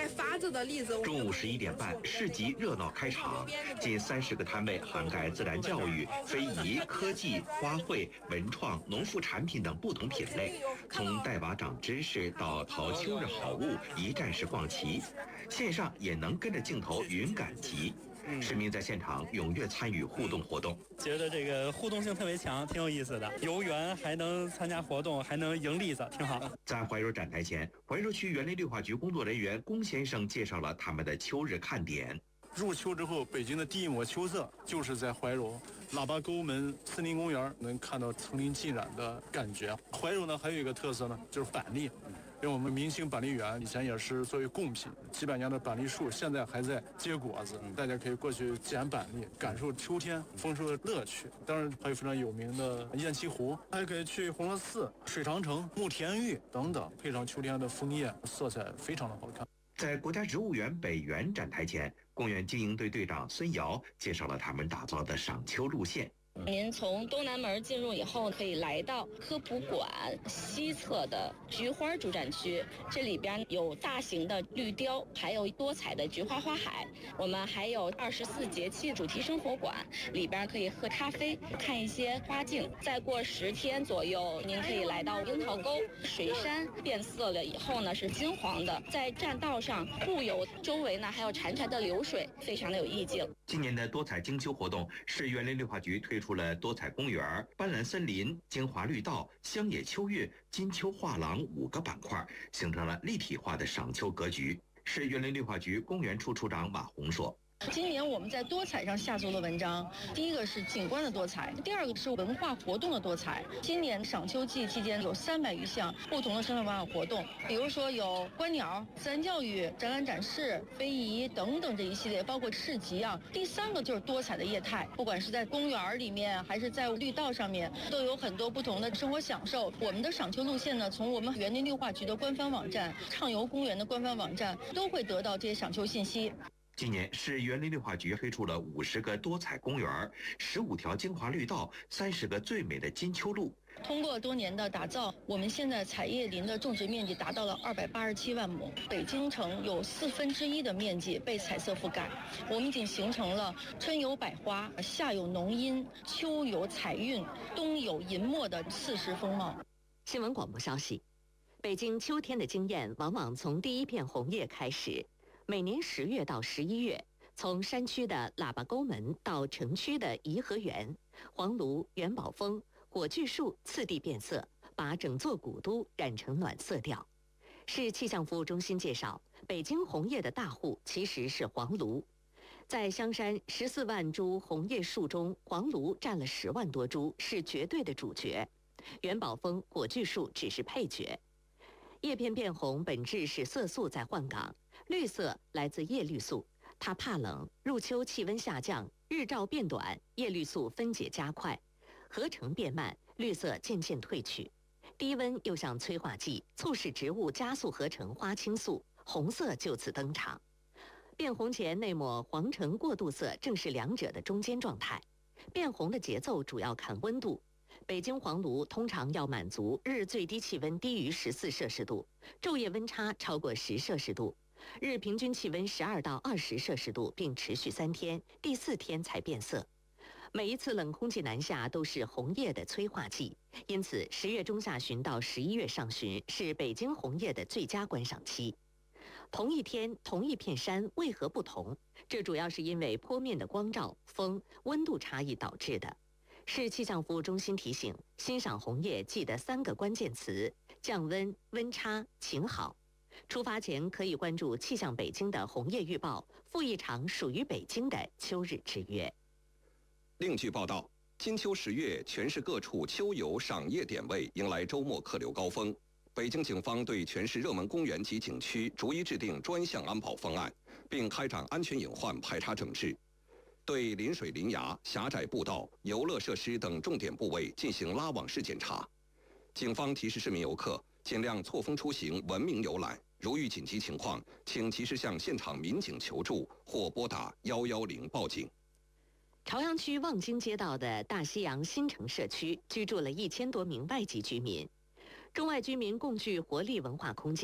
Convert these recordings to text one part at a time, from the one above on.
在发着的栗子。 中午11点半，市集热闹开场，近30个摊位涵盖自然教育、非遗、科技、花卉、文创、农副产品等不同品类，从带娃长知识到淘秋日好物，一站式逛齐。线上也能跟着镜头云赶集。市民在现场踊跃参与互动活动， 觉得这个互动性特别强，挺有意思的。游园还能参加活动，还能赢栗子，挺好。 在怀柔展台前，怀柔区园林绿化局工作人员龚先生介绍了他们的秋日看点。 入秋之后，北京的第一抹秋色就是在怀柔喇叭沟门森林公园能看到层林尽染的感觉。怀柔呢还有一个特色呢，就是板栗。因为我们明星板栗园以前也是作为贡品，几百年的板栗树现在还在结果子，大家可以过去捡板栗，感受秋天丰收的乐趣。当然还有非常有名的雁栖湖，还可以去红螺寺、水长城、慕田峪等等，配上秋天的枫叶，色彩非常的好看。 在国家植物园北园展台前，公园经营队队长孙瑶介绍了他们打造的赏秋路线。 您从东南门进入以后，可以来到科普馆西侧的菊花主展区，这里边有大型的绿雕，还有多彩的菊花花海。我们还有24节气主题生活馆，里边可以喝咖啡，看一些花景。再过10天左右，您可以来到樱桃沟，水杉变色了以后呢是金黄的，在栈道上步游，周围呢还有潺潺的流水，非常的有意境。 今年的多彩精秋活动，市园林绿化局推出了多彩公园、斑斓森林、精华绿道、乡野秋月、金秋画廊5个板块，形成了立体化的赏秋格局。市园林绿化局公园处处长马红说。 今年我们在多彩上下足了文章，第一个是景观的多彩，第二个是文化活动的多彩。今年赏秋季期间有300余项不同的生态文化活动，比如说有观鸟、自然教育、展览展示、非遗等等这一系列，包括市集啊。第3个就是多彩的业态，不管是在公园里面还是在绿道上面，都有很多不同的生活享受。我们的赏秋路线呢，从我们园林绿化局的官方网站、畅游公园的官方网站都会得到这些赏秋信息。 今年市园林绿化局推出了50个多彩公园、15条精华绿道、30个最美的金秋路。 通过多年的打造，我们现在彩叶林的种植面积达到了287万亩，北京城有1/4的面积被彩色覆盖。我们已经形成了春有百花，夏有浓荫，秋有彩韵，冬有银墨的4时风貌。 新闻广播消息：北京秋天的惊艳往往从第一片红叶开始。每年10月到11月，从山区的喇叭沟门到城区的颐和园、黄芦、元宝峰、火炬树次第变色，把整座古都染成暖色调。市气象服务中心介绍，北京红叶的大户其实是黄芦。在香山14万株红叶树中，黄芦占了10万多株，是绝对的主角。元宝峰、火炬树只是配角。叶片变红本质是色素在换岗，绿色来自叶绿素，它怕冷，入秋气温下降，日照变短，叶绿素分解加快，合成变慢，绿色渐渐褪去。低温又像催化剂，促使植物加速合成花青素，红色就此登场。变红前那抹黄橙过渡色正是两者的中间状态。变红的节奏主要看温度。北京黄芦通常要满足日最低气温低于14摄氏度，昼夜温差超过10摄氏度，日平均气温12到20摄氏度，并持续3天，第4天才变色。每一次冷空气南下都是红叶的催化剂，因此10月中下旬到11月上旬是北京红叶的最佳观赏期。同一天同一片山为何不同？这主要是因为坡面的光照、风、温度差异导致的。市气象服务中心提醒，欣赏红叶记得3个关键词：降温、温差、晴好。出发前可以关注气象北京的红叶预报，赴一场属于北京的秋日之约。 另据报道，金秋10月，全市各处秋游赏叶点位迎来周末客流高峰。北京警方对全市热门公园及景区逐一制定专项安保方案，并开展安全隐患排查整治。对临水临崖、狭窄步道、游乐设施等重点部位进行拉网式检查。警方提示市民游客尽量错峰出行，文明游览。如遇紧急情况，请及时向现场民警求助或拨打110报警。 朝阳区望京街道的大西洋新城社区居住了1000多名外籍居民。中外居民共具活力文化空间，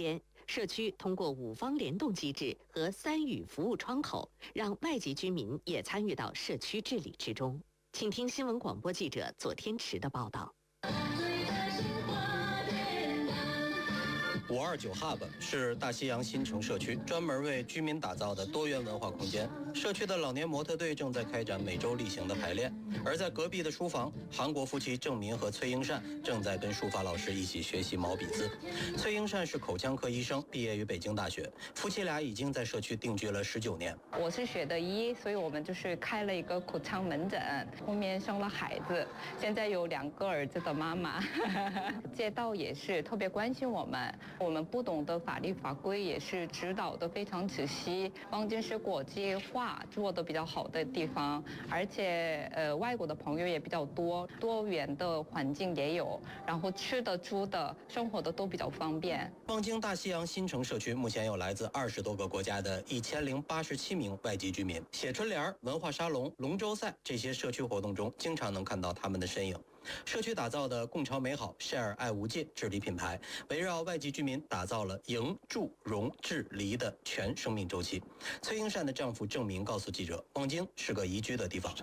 社区通过5方联动机制和3语服务窗口，让外籍居民也参与到社区治理之中。请听新闻广播记者左天池的报道。 529 Hub 是大西洋新城社区专门为居民打造的多元文化空间。社区的老年模特队正在开展每周例行的排练，而在隔壁的书房，韩国夫妻郑民和崔英善正在跟书法老师一起学习毛笔字。崔英善是口腔科医生，毕业于北京大学，夫妻俩已经在社区定居了19年。 我是学的医，所以我们就是开了一个口腔门诊，后面生了孩子，现在有2个儿子的妈妈。街道也是特别关心我们。我们不懂的法律法规也是指导的非常仔细。望京是国际化做的比较好的地方，而且外国的朋友也比较多，多元的环境也有，然后吃的、住的、生活的都比较方便。 望京大西洋新城社区目前有来自20多个国家的1087名外籍居民。写春联、文化沙龙、龙舟赛这些社区活动中，经常能看到他们的身影。社区打造的共潮美好 Share 爱无界治理品牌，围绕外籍居民打造了营、住、融、治、离的全生命周期。崔英善的丈夫郑民告诉记者，望京是个宜居的地方。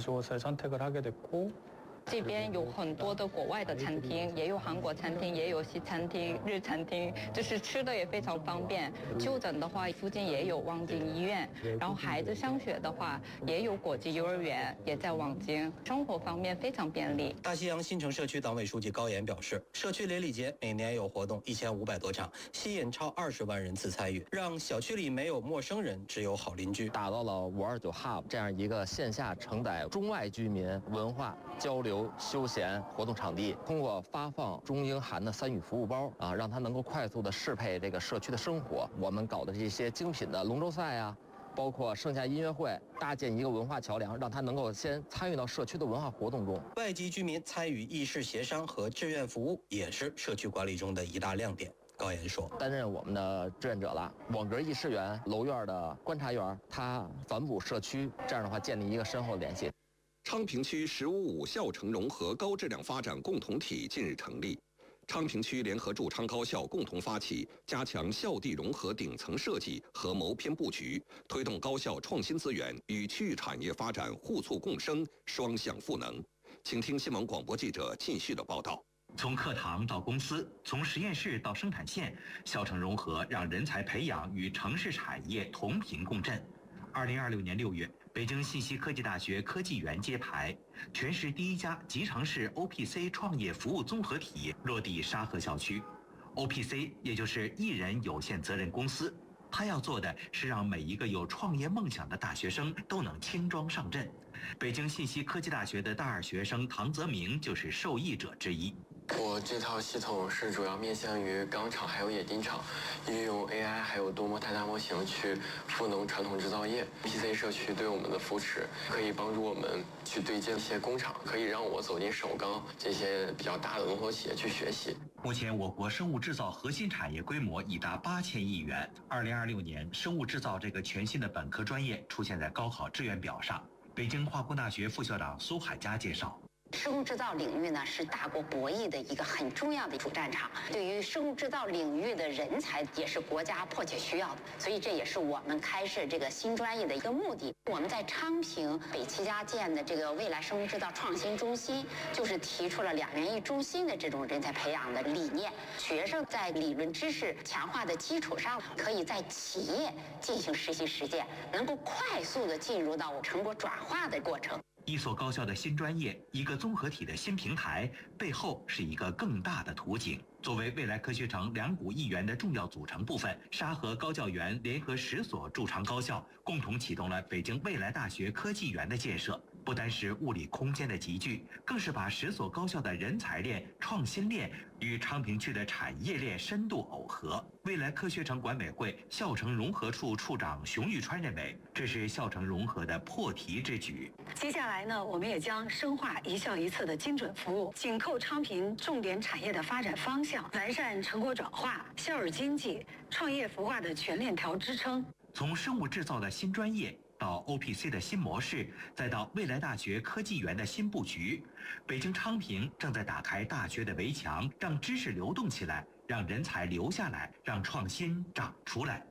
这边有很多的国外的餐厅，也有韩国餐厅，也有西餐厅、日餐厅，就是吃的也非常方便。就诊的话，附近也有望京医院，然后孩子上学的话，也有国际幼儿园，也在望京，生活方面非常便利。 大西洋新城社区党委书记高岩表示，社区邻里节每年有活动1500多场，吸引超20万人次参与，让小区里没有陌生人，只有好邻居。 打造了529 Hub 这样一个线下承载中外居民文化交流、休闲活动场地，通过发放中英韩的3语服务包让它能够快速的适配这个社区的生活。我们搞的这些精品的龙舟赛啊，包括盛夏音乐会，搭建一个文化桥梁，让它能够先参与到社区的文化活动中。 外籍居民参与议事协商和志愿服务，也是社区管理中的一大亮点。高岩说， 担任我们的志愿者了，网格议事员、楼院的观察员，他反哺社区，这样的话建立一个深厚的联系。 昌平区“15-5”校城融合高质量发展共同体近日成立，昌平区联合驻昌高校共同发起，加强校地融合顶层设计和谋篇布局，推动高校创新资源与区域产业发展互促共生、双向赋能。请听新闻广播记者继续的报道。 从课堂到公司，从实验室到生产线，校城融合让人才培养与城市产业同频共振。2026年6月，北京信息科技大学科技园揭牌，全市第1家集成式 OPC 创业服务综合体落地沙河校区。OPC 也就是一人有限责任公司，他要做的是让每一个有创业梦想的大学生都能轻装上阵。北京信息科技大学的大2学生唐泽明就是受益者之一。 我这套系统是主要面向于钢厂还有冶金厂，运用 AI 还有多模态大模型去赋能传统制造业。PC 社区对我们的扶持，可以帮助我们去对接一些工厂，可以让我走进首钢这些比较大的龙头企业去学习。 目前，我国生物制造核心产业规模已达8000亿元。2026年，生物制造这个全新的本科专业出现在高考志愿表上。北京化工大学副校长苏海佳介绍。 生物制造领域呢是大国博弈的一个很重要的主战场，对于生物制造领域的人才也是国家迫切需要的，所以这也是我们开设这个新专业的一个目的。我们在昌平北7家建的这个未来生物制造创新中心，就是提出了2元一中心的这种人才培养的理念。学生在理论知识强化的基础上，可以在企业进行实习实践，能够快速的进入到成果转化的过程。 一所高校的新专业，一个综合体的新平台，背后是一个更大的图景。作为未来科学城2股一元的重要组成部分，沙河高教园联合10所驻昌高校，共同启动了北京未来大学科技园的建设。不单是物理空间的集聚，更是把10所高校的人才链、创新链与昌平区的产业链深度耦合。未来科学城管委会校城融合处处长熊玉川认为，这是校城融合的破题之举。 接下来呢，我们也将深化一校一策的精准服务，紧扣昌平重点产业的发展方向，完善成果转化、校友经济、创业孵化的全链条支撑。 从生物制造的新专业到 OPC 的新模式，再到未来大学科技园的新布局，北京昌平正在打开大学的围墙，让知识流动起来， 让人才留下来，让创新长出来。